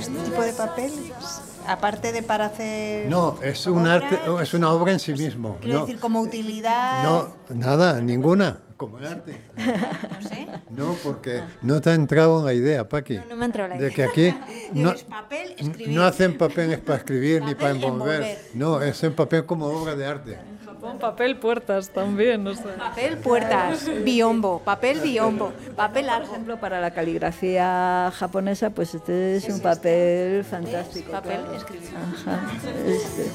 este tipo de papel, aparte de para hacer... No, es un obras, arte, es una obra en sí mismo. Quiero No, decir, como utilidad... no, nada, ninguna, como el arte. No sé. No, porque no te ha entrado la idea, Paqui. No me ha entrado la De idea. que aquí no, Es papel, escribir. no hacen papeles para escribir ni para Papel envolver. envolver. No, es en papel como obra de arte. Japón, papel, puertas también, o sea. Papel, puertas, biombo, papel, biombo, papel Por largo. ejemplo, para la caligrafía japonesa, pues este es un papel fantástico. Papel, claro. escribir. Ajá.